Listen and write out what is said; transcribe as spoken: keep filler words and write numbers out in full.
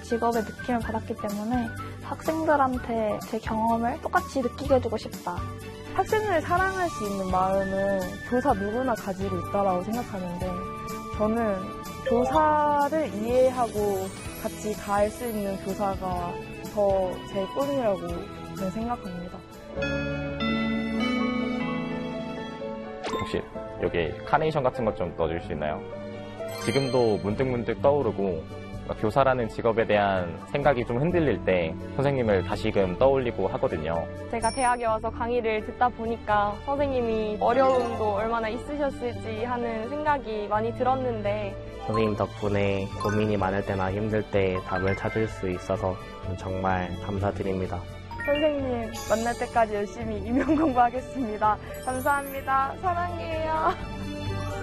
직업의 느낌을 받았기 때문에 학생들한테 제 경험을 똑같이 느끼게 해주고 싶다. 학생을 사랑할 수 있는 마음은 교사 누구나 가지고 있다고 생각하는데 저는 교사를 이해하고 같이 갈 수 있는 교사가 더 제 꿈이라고 저는 생각합니다. 혹시 여기 카네이션 같은 것 좀 넣어줄 수 있나요? 지금도 문득문득 떠오르고 교사라는 직업에 대한 생각이 좀 흔들릴 때 선생님을 다시금 떠올리고 하거든요. 제가 대학에 와서 강의를 듣다 보니까 선생님이 어려움도 얼마나 있으셨을지 하는 생각이 많이 들었는데 선생님 덕분에 고민이 많을 때나 힘들 때 답을 찾을 수 있어서 정말 감사드립니다. 선생님 만날 때까지 열심히 임용 공부하겠습니다. 감사합니다. 사랑해요.